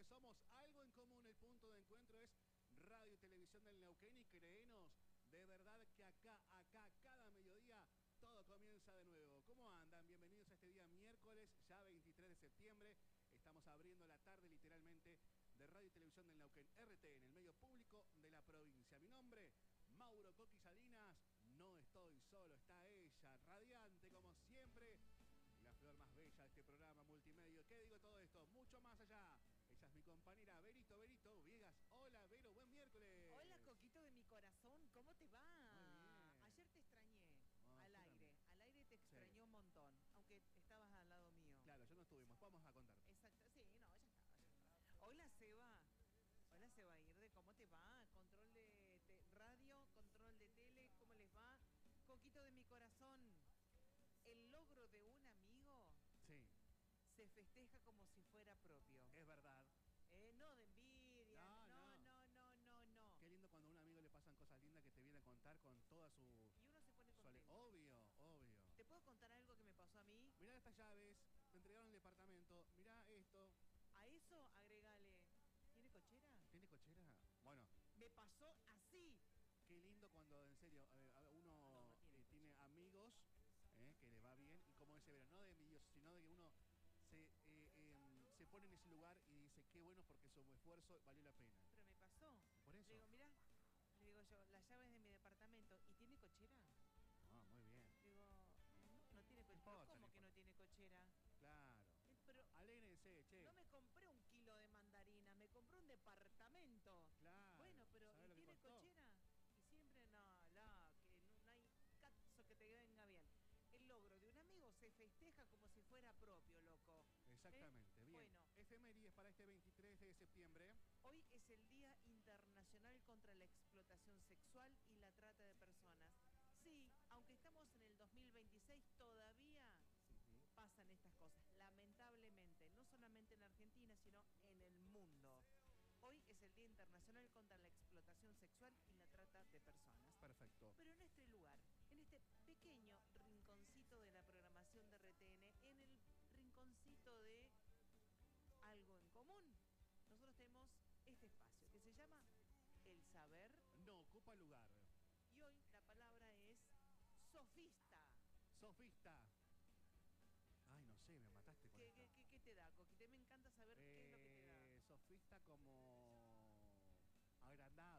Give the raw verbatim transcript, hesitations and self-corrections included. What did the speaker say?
somos algo en común. El punto de encuentro es Radio y Televisión del Neuquén y créenos, de verdad que acá, acá, cada mediodía, todo comienza de nuevo. ¿Cómo andan? Bienvenidos a este día miércoles, ya veintitrés de septiembre. Estamos abriendo la tarde literalmente de Radio y Televisión del Neuquén, R T, en el medio público de la provincia. Mi nombre, Mauro Coqui Salinas. No estoy solo, está ella, radiante como siempre. La flor más bella de este programa multimedia. ¿Qué digo todo esto? Mucho más allá. Ella es mi compañera Verito, Verito Viegas. Hola, Vero, buen miércoles. Hola, Coquito de mi corazón, ¿cómo te va? Muy bien. Ayer te extrañé, No, al aire. también. Al aire te extrañé Sí. un montón, aunque estabas al lado mío. Claro, ya no estuvimos. Vamos a contarte. Exacto, sí, no, ya estaba, ya estaba. Hola, Seba. Hola, Seba Irde, ¿cómo te va? Control de te- radio, control de tele, ¿cómo les va? Coquito de mi corazón, el logro de un amigo Sí, se festeja como si fuera propio. es verdad. Eh, no de envidia, No, no, no. no, no, no, no. Qué lindo cuando a un amigo le pasan cosas lindas que te viene a contar con toda su... Y uno se pone su ale- contento. Obvio, obvio. ¿Te puedo contar algo que me pasó a mí? Mirá estas llaves, me entregaron el departamento. Mirá esto. A eso agregale, ¿tiene cochera? ¿Tiene cochera? Bueno, Me pasó así. qué lindo cuando en serio eh, No, uno no tiene eh, tiene cochera. amigos eh, que le va bien y como dice Vera, no de envidiosos, sino de que uno se, eh, em, se pone en ese lugar y dice qué bueno porque su esfuerzo valió la pena. Pero me pasó. Por eso. Le digo, mirá, le digo yo, las llaves de mi departamento, ¿y tiene cochera? Ah, muy bien. Digo, no, no tiene No cochera. importa, ¿Pero ¿Cómo no que no importa. tiene cochera? Claro. Eh, Pero Alégrense, che. no me compré un kilo de mandarina, me compré un departamento. Claro. Bueno, pero ¿Sabés ¿y lo que tiene costó? cochera? Y siempre no, la, que no, no hay caso que te venga bien. El logro de un amigo se festeja como si fuera propio, loco. Exactamente, ¿Eh? bien. Bueno, Efemérides para este veintitrés de septiembre. hoy es el Día Internacional contra la Explotación Sexual y la Trata de Personas. Sí, aunque estamos en el dos mil veintiséis, todavía Ujú. pasan estas cosas, lamentablemente, no solamente en Argentina, sino en el mundo. Hoy es el Día Internacional contra la Explotación Sexual y la Trata de Personas. Perfecto. Pero en este lugar, en este pequeño rinconcito de la programación de R T N, en el rinconcito de algo en común, nosotros tenemos este espacio que se llama El Saber, No ocupa lugar. y hoy la palabra es sofista. Sofista. Ay, no sé, me mataste con ¿Qué, esta. qué, qué- qué te da, Coquite? Me encanta saber qué es lo que te da. Eh, sofista como agrandado.